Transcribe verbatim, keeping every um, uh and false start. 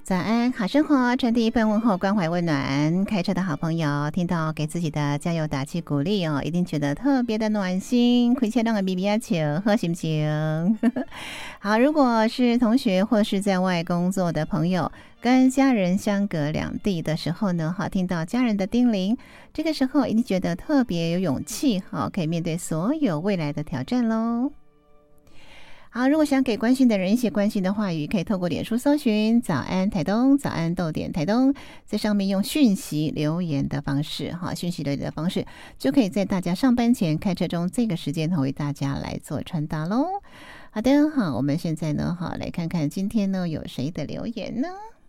早安，好生活，传递一份问候，关怀温暖。开车的好朋友听到给自己的加油打气鼓励哦，一定觉得特别的暖心。开车让个 B B 啊球，喝行不行？好，如果是同学或是在外工作的朋友，跟家人相隔两地的时候呢，好听到家人的叮咛，这个时候一定觉得特别有勇气，好可以面对所有未来的挑战喽。好，如果想给关心的人一些关心的话语，可以透过脸书搜寻早安台东，早安逗点台东，在上面用讯息留言的方式，哈，讯息留言的方式就可以在大家上班前开车中这个时间为大家来做传达喽。好的，好，我们现在呢，好来看看今天呢有谁的留言呢？